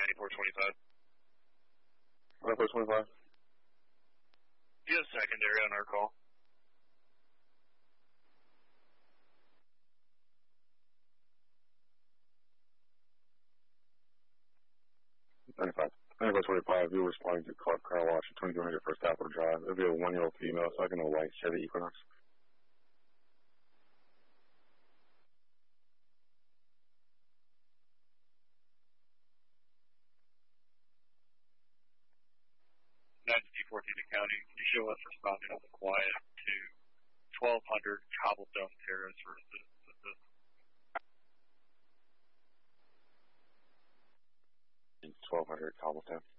9425. 9425. Do you have secondary on our call? You're responding to Clark Car Wash at 2200 First Capitol Drive. It'll be a 1-year-old female, so I can know white Chevy Equinox. County, can you show us responding on the quiet to 1200 Cobblestone Terrace versus the 1200 Cobblestone.